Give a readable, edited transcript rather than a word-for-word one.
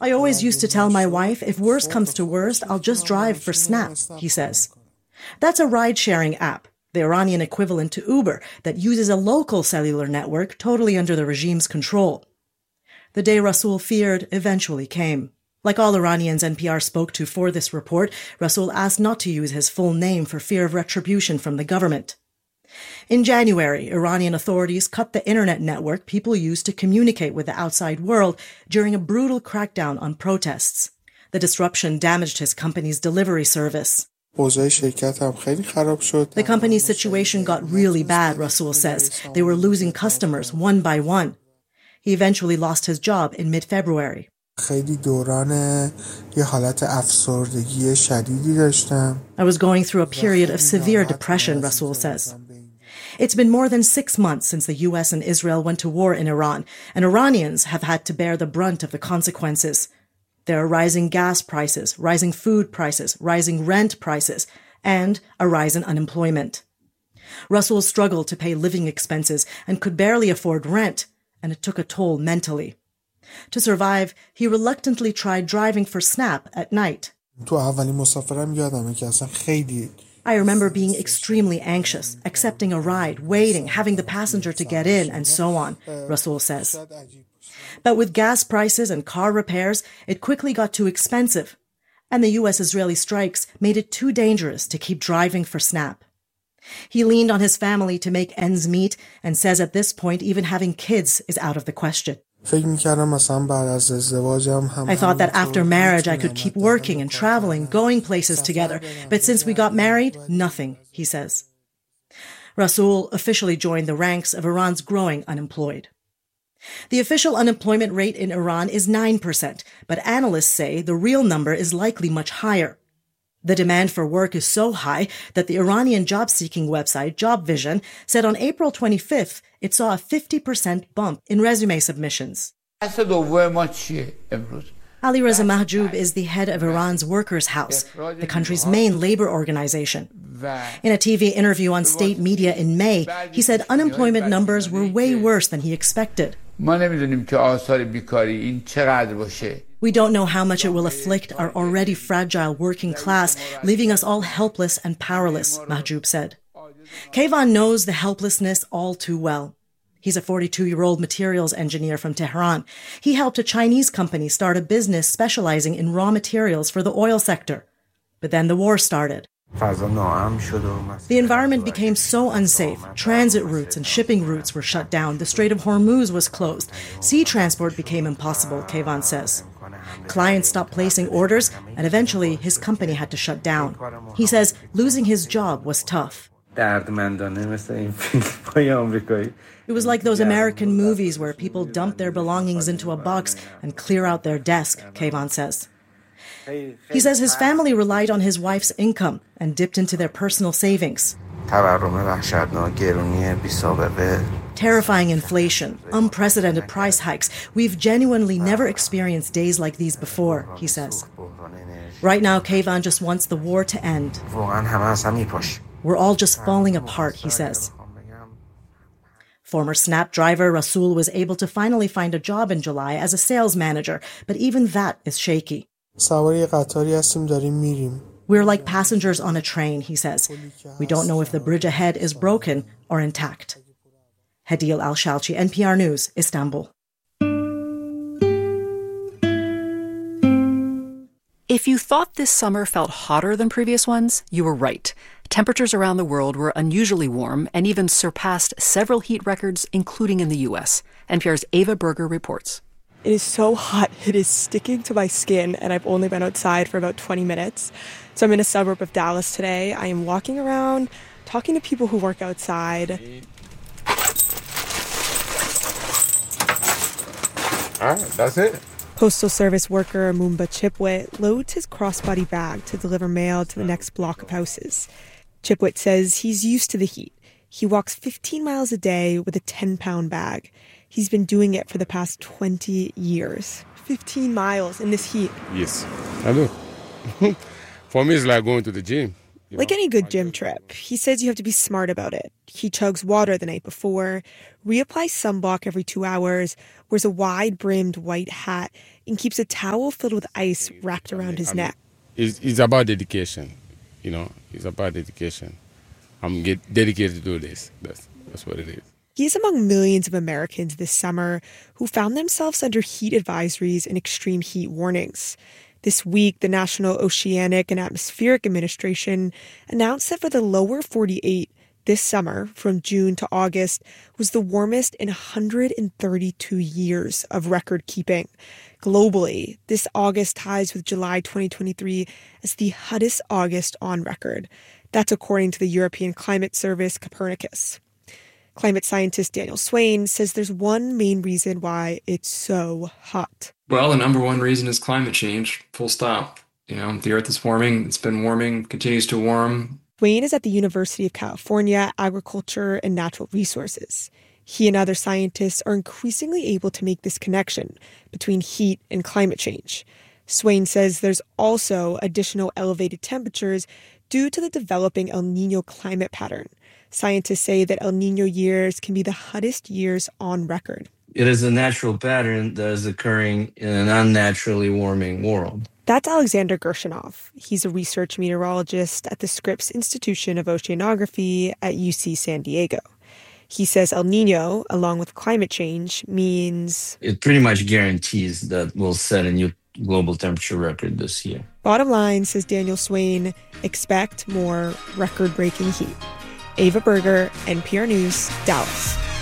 I always used to tell my wife, if worse comes to worst, I'll just drive for Snap, he says. That's a ride-sharing app, the Iranian equivalent to Uber, that uses a local cellular network totally under the regime's control. The day Rasool feared eventually came. Like all Iranians NPR spoke to for this report, Rasool asked not to use his full name for fear of retribution from the government. In January, Iranian authorities cut the internet network people used to communicate with the outside world during a brutal crackdown on protests. The disruption damaged his company's delivery service. The company's situation got really bad, Rasool says. They were losing customers one by one. He eventually lost his job in mid-February. I was going through a period of severe depression, Rasool says. It's been more than 6 months since the U.S. and Israel went to war in Iran, and Iranians have had to bear the brunt of the consequences. There are rising gas prices, rising food prices, rising rent prices, and a rise in unemployment. Rasool struggled to pay living expenses and could barely afford rent, and it took a toll mentally. To survive, he reluctantly tried driving for Snap at night. I remember being extremely anxious, accepting a ride, waiting, having the passenger to get in, and so on, Rasool says. But with gas prices and car repairs, it quickly got too expensive, and the U.S.-Israeli strikes made it too dangerous to keep driving for Snap. He leaned on his family to make ends meet and says at this point even having kids is out of the question. I thought that after marriage I could keep working and traveling, going places together, but since we got married, nothing, he says. Rasool officially joined the ranks of Iran's growing unemployed. The official unemployment rate in Iran is 9%, but analysts say the real number is likely much higher. The demand for work is so high that the Iranian job-seeking website Job Vision said on April 25th it saw a 50% bump in resume submissions. Ali Reza Mahjoub is the head of Iran's Workers' House, the country's main labor organization. In a TV interview on state media in May, he said unemployment numbers were way worse than he expected. We don't know how much it will afflict our already fragile working class, leaving us all helpless and powerless, Mahjoub said. Kayvan knows the helplessness all too well. He's a 42-year-old materials engineer from Tehran. He helped a Chinese company start a business specializing in raw materials for the oil sector. But then the war started. The environment became so unsafe. Transit routes and shipping routes were shut down. The Strait of Hormuz was closed. Sea transport became impossible, Kayvan says. Clients stopped placing orders, and eventually his company had to shut down. He says losing his job was tough. It was like those American movies where people dump their belongings into a box and clear out their desk, Kayvan says. He says his family relied on his wife's income and dipped into their personal savings. Terrifying inflation, unprecedented price hikes. We've genuinely never experienced days like these before, he says. Right now, Kayvan just wants the war to end. We're all just falling apart, he says. Former Snap driver Rasool was able to finally find a job in July as a sales manager, but even that is shaky. We're like passengers on a train, he says. We don't know if the bridge ahead is broken or intact. Hadil Al-Shalchi, NPR News, Istanbul. If you thought this summer felt hotter than previous ones, you were right. Temperatures around the world were unusually warm and even surpassed several heat records, including in the U.S. NPR's Ava Berger reports. It is so hot, it is sticking to my skin, and I've only been outside for about 20 minutes. So I'm in a suburb of Dallas today. I am walking around, talking to people who work outside. All right, that's it. Postal Service worker Mumba Chipwit loads his crossbody bag to deliver mail to the next block of houses. Chipwit says he's used to the heat. He walks 15 miles a day with a 10-pound bag. He's been doing it for the past 20 years. 15 miles in this heat. Yes, I do. For me, it's like going to the gym. Like any good gym trip, he says you have to be smart about it. He chugs water the night before, reapplies sunblock every 2 hours, wears a wide-brimmed white hat, and keeps a towel filled with ice wrapped around his neck. It's about dedication, It's about dedication. I'm dedicated to do this. That's what it is. He's among millions of Americans this summer who found themselves under heat advisories and extreme heat warnings. This week, the National Oceanic and Atmospheric Administration announced that for the lower 48 this summer, from June to August, was the warmest in 132 years of record keeping. Globally, this August ties with July 2023 as the hottest August on record. That's according to the European Climate Service Copernicus. Climate scientist Daniel Swain says there's one main reason why it's so hot. Well, the number one reason is climate change, full stop. The Earth is warming, it's been warming, continues to warm. Swain is at the University of California, Agriculture and Natural Resources. He and other scientists are increasingly able to make this connection between heat and climate change. Swain says there's also additional elevated temperatures due to the developing El Niño climate pattern. Scientists say that El Niño years can be the hottest years on record. It is a natural pattern that is occurring in an unnaturally warming world. That's Alexander Gershunov. He's a research meteorologist at the Scripps Institution of Oceanography at UC San Diego. He says El Niño, along with climate change, means... It pretty much guarantees that we'll set a new global temperature record this year. Bottom line, says Daniel Swain, expect more record-breaking heat. Ava Berger, NPR News, Dallas.